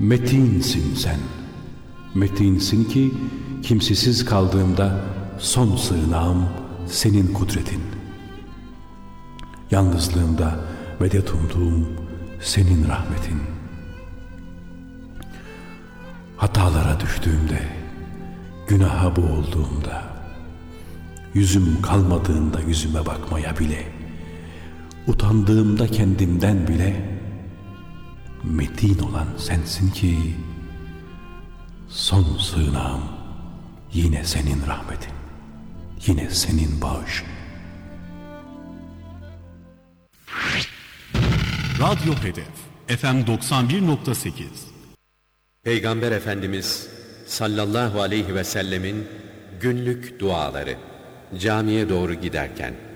Metinsin sen. Metinsin ki kimsesiz kaldığımda son sığınağım senin kudretin. Yalnızlığımda medet umduğum senin rahmetin. Hatalara düştüğümde, günaha boğulduğumda, yüzüm kalmadığında yüzüme bakmaya bile, utandığımda kendimden bile, metin olan sensin ki, son sığınağım yine senin rahmetin, yine senin bağışın. Radyo Hedef FM 91.8. Peygamber Efendimiz sallallahu aleyhi ve sellemin günlük duaları camiye doğru giderken: